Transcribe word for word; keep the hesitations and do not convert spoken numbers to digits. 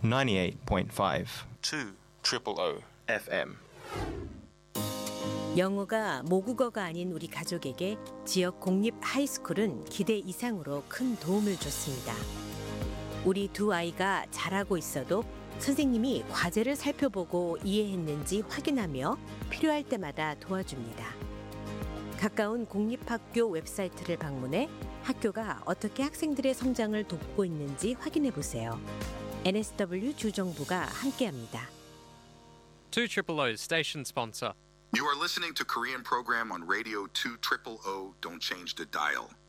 ninety-eight point five two triple O 에프엠. 영어가 모국어가 아닌 우리 가족에게 지역 공립 하이스쿨은 기대 이상으로 큰 도움을 줬습니다. 우리 두 아이가 잘하고 있어도 선생님이 과제를 살펴보고 이해했는지 확인하며 필요할 때마다 도와줍니다. 가까운 공립학교 웹사이트를 방문해 학교가 어떻게 학생들의 성장을 돕고 있는지 확인해 보세요. 엔에스더블유 주정부가 함께합니다. two triple O's station sponsor. You are listening to Korean program on Radio two triple O. Don't change the dial.